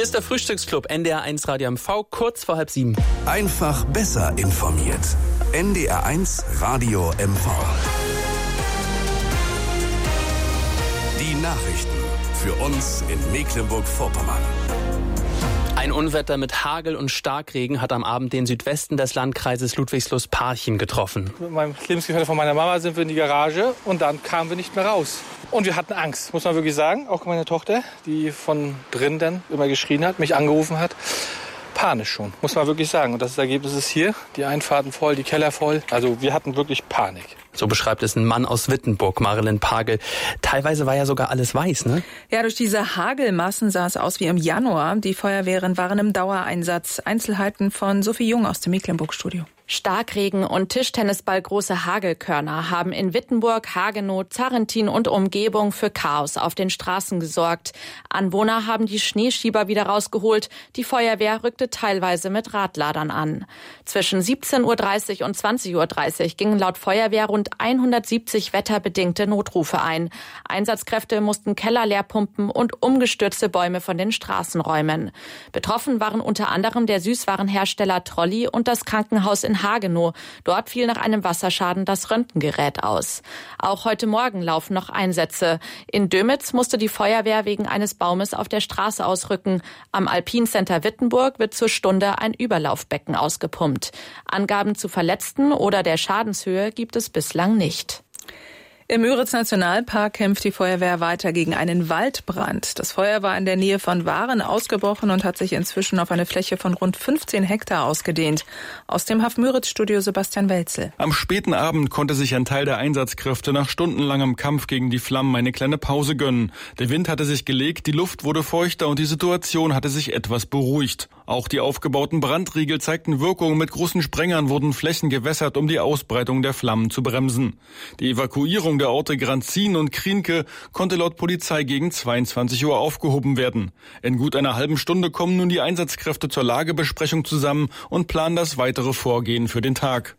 Hier ist der Frühstücksclub NDR1 Radio MV, kurz vor 6:30. Einfach besser informiert. NDR1 Radio MV. Die Nachrichten für uns in Mecklenburg-Vorpommern. Ein Unwetter mit Hagel und Starkregen hat am Abend den Südwesten des Landkreises Ludwigslust-Parchim getroffen. Mit meinem Lebensgefährten von meiner Mama sind wir in die Garage und dann kamen wir nicht mehr raus. Und wir hatten Angst, muss man wirklich sagen. Auch meine Tochter, die von drin dann immer geschrien hat, mich angerufen hat. Panisch schon, muss man wirklich sagen. Und das Ergebnis ist hier, die Einfahrten voll, die Keller voll. Also wir hatten wirklich Panik. So beschreibt es ein Mann aus Wittenburg, Marilyn Pagel. Teilweise war ja sogar alles weiß, ne? Ja, durch diese Hagelmassen sah es aus wie im Januar. Die Feuerwehren waren im Dauereinsatz. Einzelheiten von Sophie Jung aus dem Mecklenburg-Studio. Starkregen und Tischtennisball große Hagelkörner haben in Wittenburg, Hagenow, Zarrentin und Umgebung für Chaos auf den Straßen gesorgt. Anwohner haben die Schneeschieber wieder rausgeholt. Die Feuerwehr rückte teilweise mit Radladern an. Zwischen 17:30 Uhr und 20:30 Uhr gingen laut Feuerwehr rund 170 wetterbedingte Notrufe ein. Einsatzkräfte mussten Keller leer pumpen und umgestürzte Bäume von den Straßen räumen. Betroffen waren unter anderem der Süßwarenhersteller Trolli und das Krankenhaus in Hagenow. Dort fiel nach einem Wasserschaden das Röntgengerät aus. Auch heute Morgen laufen noch Einsätze. In Dömitz musste die Feuerwehr wegen eines Baumes auf der Straße ausrücken. Am Alpincenter Wittenburg wird zur Stunde ein Überlaufbecken ausgepumpt. Angaben zu Verletzten oder der Schadenshöhe gibt es bislang nicht. Im Müritz-Nationalpark kämpft die Feuerwehr weiter gegen einen Waldbrand. Das Feuer war in der Nähe von Waren ausgebrochen und hat sich inzwischen auf eine Fläche von rund 15 Hektar ausgedehnt. Aus dem HAF-Müritz-Studio Sebastian Welzel. Am späten Abend konnte sich ein Teil der Einsatzkräfte nach stundenlangem Kampf gegen die Flammen eine kleine Pause gönnen. Der Wind hatte sich gelegt, die Luft wurde feuchter und die Situation hatte sich etwas beruhigt. Auch die aufgebauten Brandriegel zeigten Wirkung. Mit großen Sprengern wurden Flächen gewässert, um die Ausbreitung der Flammen zu bremsen. Die Evakuierung der Orte Granzin und Krienke konnte laut Polizei gegen 22 Uhr aufgehoben werden. In gut einer halben Stunde kommen nun die Einsatzkräfte zur Lagebesprechung zusammen und planen das weitere Vorgehen für den Tag.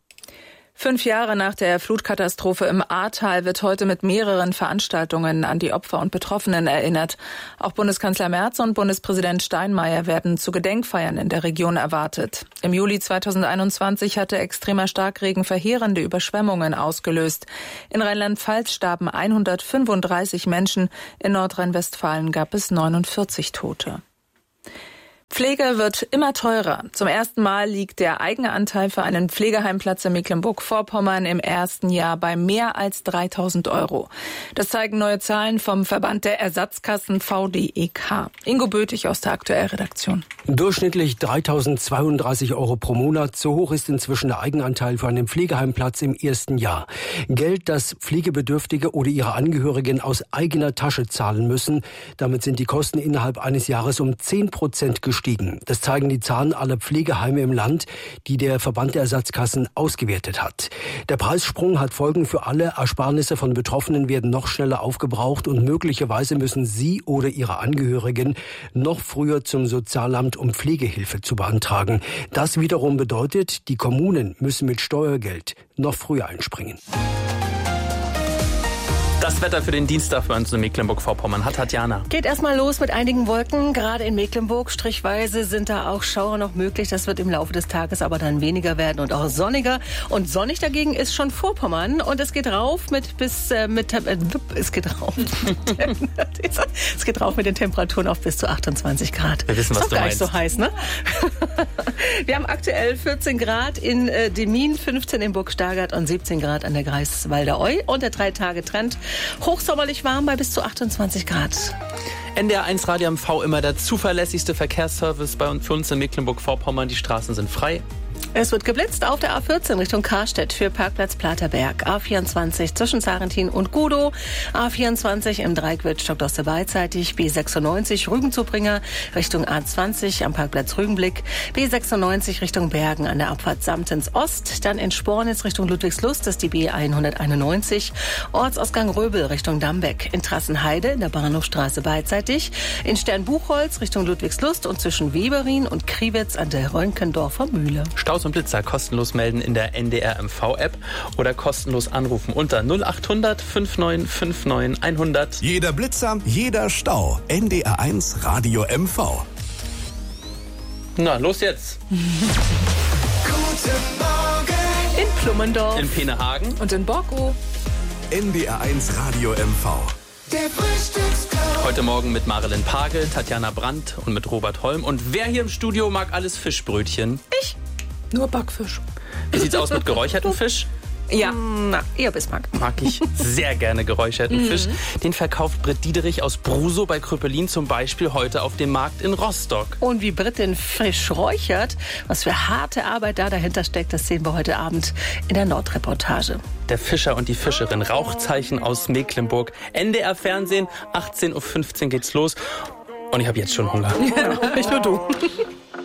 5 Jahre nach der Flutkatastrophe im Ahrtal wird heute mit mehreren Veranstaltungen an die Opfer und Betroffenen erinnert. Auch Bundeskanzler Merz und Bundespräsident Steinmeier werden zu Gedenkfeiern in der Region erwartet. Im Juli 2021 hatte extremer Starkregen verheerende Überschwemmungen ausgelöst. In Rheinland-Pfalz starben 135 Menschen, in Nordrhein-Westfalen gab es 49 Tote. Pflege wird immer teurer. Zum ersten Mal liegt der Eigenanteil für einen Pflegeheimplatz in Mecklenburg-Vorpommern im ersten Jahr bei mehr als 3.000 €. Das zeigen neue Zahlen vom Verband der Ersatzkassen VDEK. Ingo Bötig aus der Aktuellredaktion. Durchschnittlich 3.032 € pro Monat. So hoch ist inzwischen der Eigenanteil für einen Pflegeheimplatz im ersten Jahr. Geld, das Pflegebedürftige oder ihre Angehörigen aus eigener Tasche zahlen müssen. Damit sind die Kosten innerhalb eines Jahres um 10% gestiegen. Das zeigen die Zahlen aller Pflegeheime im Land, die der Verband der Ersatzkassen ausgewertet hat. Der Preissprung hat Folgen für alle. Ersparnisse von Betroffenen werden noch schneller aufgebraucht und möglicherweise müssen sie oder ihre Angehörigen noch früher zum Sozialamt, um Pflegehilfe zu beantragen. Das wiederum bedeutet, die Kommunen müssen mit Steuergeld noch früher einspringen. Das Wetter für den Dienstag bei uns in Mecklenburg-Vorpommern hat Tatjana. Geht erstmal los mit einigen Wolken. Gerade in Mecklenburg strichweise sind da auch Schauer noch möglich. Das wird im Laufe des Tages aber dann weniger werden und auch sonniger. Und sonnig dagegen ist schon Vorpommern. Und es geht rauf mit den Temperaturen auf bis zu 28 Grad. Wir wissen, was du meinst. Ist doch gar nicht so heiß, ne? Wir haben aktuell 14 Grad in Demmin, 15 in Burgstargard und 17 Grad an der Greifswalder Eu. Und der 3-Tage-Trend hochsommerlich warm bei bis zu 28 Grad. NDR1 Radio MV, immer der zuverlässigste Verkehrsservice für uns in Mecklenburg-Vorpommern. Die Straßen sind frei. Es wird geblitzt auf der A14 Richtung Karstedt für Parkplatz Platerberg, A24 zwischen Zarrentin und Gudow, A24 im Dreieck Wittstock beidseitig, B96 Rügenzubringer Richtung A20 am Parkplatz Rügenblick, B96 Richtung Bergen an der Abfahrt Samtens Ost, dann in Spornitz Richtung Ludwigslust, das ist die B191, Ortsausgang Röbel Richtung Dambeck, in Trassenheide in der Bahnhofstraße beidseitig, in Sternbuchholz Richtung Ludwigslust und zwischen Weberin und Kriwitz an der Rönkendorfer Mühle. Staus und Blitzer kostenlos melden in der NDR MV-App oder kostenlos anrufen unter 0800 5959 100. Jeder Blitzer, jeder Stau. NDR1 Radio MV. Na, los jetzt. Guten Morgen. In Plummendorf. In Penehagen. Und in Borkow. NDR1 Radio MV. Der Frühstücksclub. Heute Morgen mit Marilyn Pagel, Tatjana Brandt und mit Robert Holm. Und wer hier im Studio mag alles Fischbrötchen? Ich. Nur Backfisch. Wie sieht's aus mit geräuchertem Fisch? Ja, eher Bismarck. Mag ich sehr gerne geräucherten Fisch. Den verkauft Britt Diederich aus Brusow bei Kröpelin zum Beispiel heute auf dem Markt in Rostock. Und wie Britt den Fisch räuchert, was für harte Arbeit da dahinter steckt, das sehen wir heute Abend in der Nordreportage. Der Fischer und die Fischerin, Rauchzeichen aus Mecklenburg. NDR Fernsehen, 18:15 Uhr geht's los. Und ich habe jetzt schon Hunger. Nicht nur du.